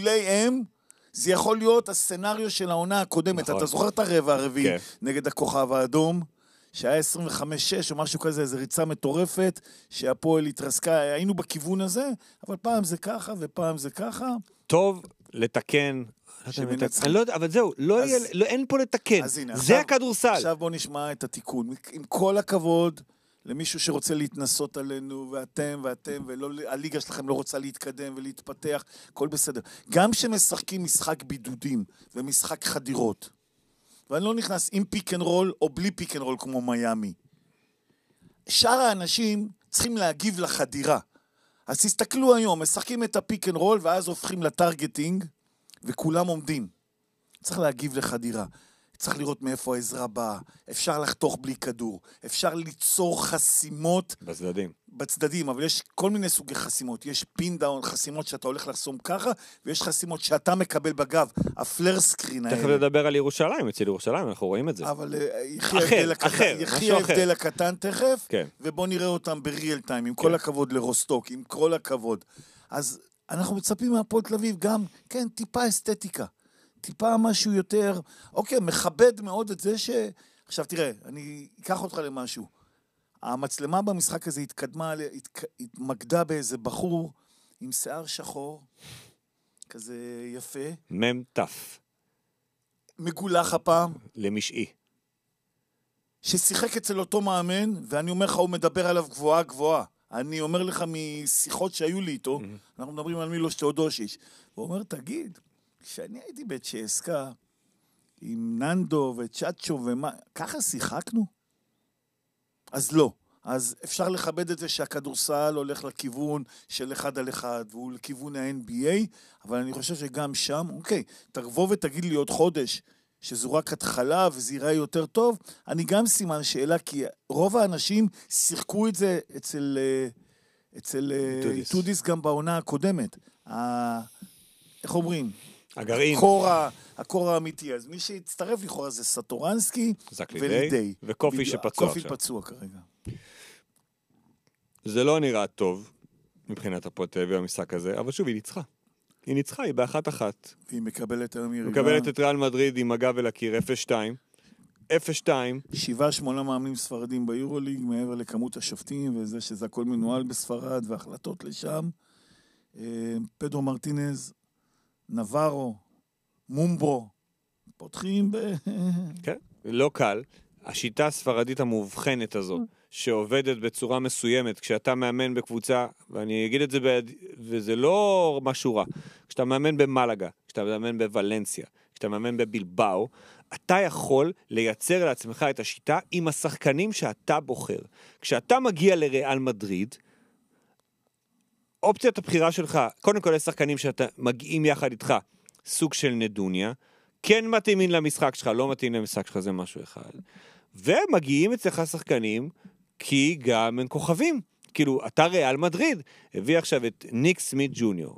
טילי אם, זה יכול להיות הסצנריו של העונה הקודמת. נכון. אתה זוכר את הרבע הרביעי כן. נגד הכוכב האדום, שהיה 25-6 או משהו כזה, איזו ריצה מטורפת, שהפועל התרסקה, היינו בכיוון הזה, אבל פעם זה ככה ופעם זה ככה. טוב לתקן. שמנצחים. אני לא יודע, אבל זהו, אין פה לתקן. זה הכדורסל. עכשיו בוא נשמע את התיקון. עם כל הכבוד למישהו שרוצה להתנסות עלינו, ואתם, הליגה שלכם לא רוצה להתקדם ולהתפתח, הכל בסדר. גם שמשחקים משחק בידודים ומשחק חדירות, ואני לא נכנס עם פיק אנד רול או בלי פיק אנד רול כמו מיימי. שאר האנשים צריכים להגיב לחדירה. אז תסתכלו היום, משחקים את הפיק אנד רול ואז הופכים לטרגטינג, וכולם עומדים. צריך להגיב לחדירה. צריך לראות מאיפה העזרה באה. אפשר לחתוך בלי כדור. אפשר ליצור חסימות. בצדדים, אבל יש כל מיני סוגי חסימות. יש פין דאון, חסימות שאתה הולך לחסום ככה, ויש חסימות שאתה מקבל בגב. הפלר סקרין האלה. תכף לדבר על ירושלים, אצל ירושלים, אנחנו רואים את זה. אבל יחי ההבדל הקטן תכף, ובוא נראה אותם בריאל טיים, עם כל הכבוד לרוסטוק, עם כל הכבוד. אז אנחנו מצפים מהפועל תל אביב גם, כן, טיפה אסתטיקה. טיפה משהו יותר, אוקיי, מכבד מאוד את זה עכשיו תראה, אני אקח אותך למשהו. המצלמה במשחק הזה התמקדה באיזה בחור עם שיער שחור, כזה יפה. ממטף. מגולח הפעם. למשעי. ששיחק אצל אותו מאמן, ואני אומר לך, הוא מדבר עליו גבוהה גבוהה. אני אומר לך משיחות שהיו לי איתו, אנחנו מדברים על מילוש תאודושיץ', הוא אומר, תגיד, כשאני הייתי בצ'סקה, עם ננדו וצ'אצ'ו ומה, ככה שיחקנו? אז לא. אז אפשר לכבד את זה שהכדורסל הולך לכיוון של 1 על 1, והוא לכיוון ה-NBA, אבל אני חושב שגם שם, אוקיי, תבוא ותגיד לי עוד חודש, שזו רק התחלה וזה ייראה יותר טוב, אני גם סימן שאלה, כי רוב האנשים שיחקו את זה אצל טודיס גם בעונה הקודמת. איך אומרים? הגרעין. הקור האמיתי. אז מי שהצטרף לכאורה זה סטורנסקי ולידי. וקופי שפצוע. קופי פצוע כרגע. זה לא נראה טוב מבחינת הפועל תל אביב המשחק הזה, אבל שוב, היא ניצחה. היא ניצחה, היא ב1-1. והיא מקבלת היום יריבה. מקבלת את ריאל מדריד עם הגב אל הקיר 0-2. 7-8 מאמנים ספרדים ביורוליג, מעבר לכמות השופטים, וזה שזה הכל מנוהל בספרד, והחלטות לשם. פדרו מרטינז, נברו, מומברו, פותחים כן, לא קל. השיטה הספרדית המובחנת הזאת, שעובדת בצורה מסוימת, כשאתה מאמן בקבוצה, ואני אגיד את זה, וזה לא משהו רע, כשאתה מאמן במלגה, כשאתה מאמן בוולנסיה, כשאתה מאמן בבילבאו, אתה יכול לייצר לעצמך את השיטה עם השחקנים שאתה בוחר. כשאתה מגיע לריאל מדריד, אופציית הבחירה שלך, קודם כל השחקנים שאתה מגיעים יחד איתך, סוג של נדוניה, כן מתאימים למשחק שלך, לא מתאים למשחק שלך, זה משהו אחד. ומגיעים אצלך שחקנים, כי גם הם כוכבים. כאילו, אתה ריאל מדריד, הביא עכשיו את ניק סמית ג'וניור,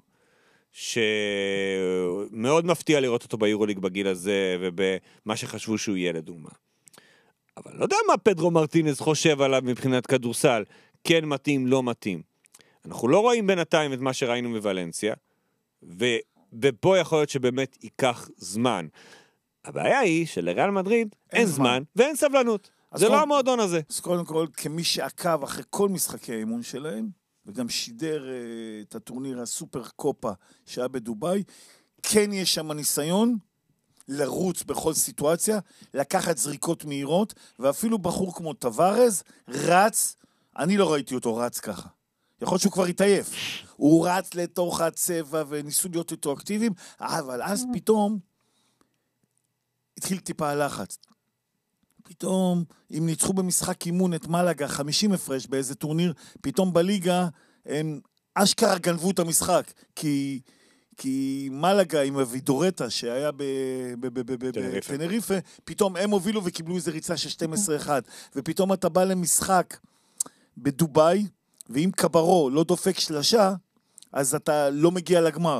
שמאוד מפתיע לראות אותו ביורוליג בגיל הזה, ובמה שחשבו שהוא יהיה לדוגמה. אבל לא יודע מה פדרו מרטינז חושב עליו מבחינת כדורסל, כן מתאים, לא מתאים. אנחנו לא רואים בינתיים את מה שראינו מוולנסיה, ופה יכול להיות שבאמת ייקח זמן. הבעיה היא שלריאל מדריד אין זמן ואין סבלנות. זה לא המועדון הזה. אז קודם כל, כמי שעקב אחרי כל משחקי האימון שלהם, וגם שידר את הטורניר הסופר קופה שהיה בדוביי, כן יש שם ניסיון לרוץ בכל סיטואציה, לקחת זריקות מהירות, ואפילו בחור כמו טווארז רץ, אני לא ראיתי אותו רץ ככה. יכול להיות שהוא כבר התעייף. הוא רץ לתוך הצבע וניסו להיות איתו אקטיביים, אבל אז פתאום התחיל טיפה הלחץ. פתאום, אם ניצחו במשחק אימון את מלגה, 50 הפרש באיזה טורניר, פתאום בליגה הם אשכרה גנבו את המשחק, כי מלגה עם הווידורטה שהיה בטנריפה, פתאום הם הובילו וקיבלו איזה ריצה של 12-1, ופתאום אתה בא למשחק בדוביי, ואם קברו לא דופק שלשה, אז אתה לא מגיע לגמר.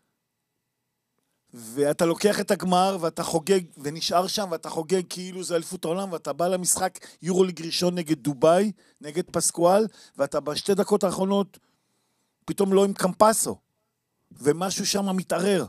ואתה לוקח את הגמר, ואתה חוגג, ונשאר שם, ואתה חוגג כאילו זה אליפות העולם, ואתה בא למשחק יורוליג ראשון נגד דוביי, נגד פסקואל, ואתה בשתי דקות האחרונות, פתאום לא עם קמפסו. ומשהו שם מתערער.